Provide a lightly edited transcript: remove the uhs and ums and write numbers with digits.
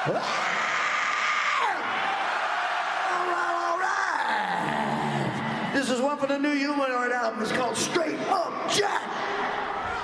All right. This is one for the new Humanoid album. It's called Straight Up Jack.